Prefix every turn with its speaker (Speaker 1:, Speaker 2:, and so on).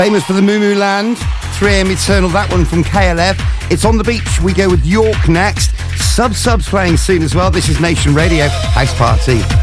Speaker 1: Famous for the Moo Moo Land, 3am Eternal, that one from KLF. It's On the Beach, we go with York next. Subs playing soon as well. This is Nation Radio, House Party.